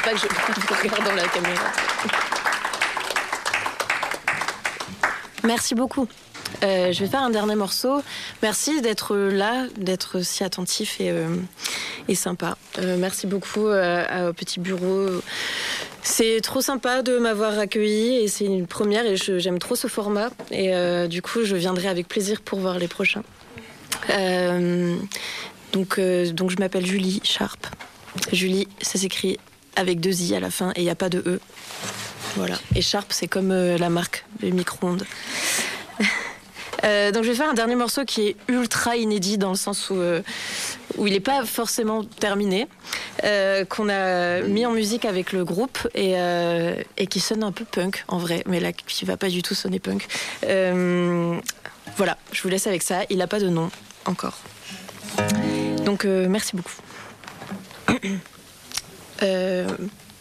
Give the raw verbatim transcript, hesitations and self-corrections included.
pas que je vous regarde dans la caméra. Merci beaucoup. Euh, je vais faire un dernier morceau. Merci d'être là, d'être si attentif et, euh, et sympa. Euh, merci beaucoup euh, au Petit Bureau. C'est trop sympa de m'avoir accueilli et c'est une première et je, j'aime trop ce format. Et euh, du coup, je viendrai avec plaisir pour voir les prochains. Euh, donc, euh, donc, je m'appelle Julie Sharp. Julie, ça s'écrit avec deux i à la fin et il n'y a pas de e. Voilà. Et Sharp, c'est comme euh, la marque, les micro-ondes. Euh, donc je vais faire un dernier morceau qui est ultra inédit dans le sens où, euh, où il n'est pas forcément terminé, euh, qu'on a mis en musique avec le groupe et, euh, et qui sonne un peu punk en vrai, mais là qui va pas du tout sonner punk. Euh, voilà, je vous laisse avec ça. Il n'a pas de nom encore. Donc euh, merci beaucoup. euh,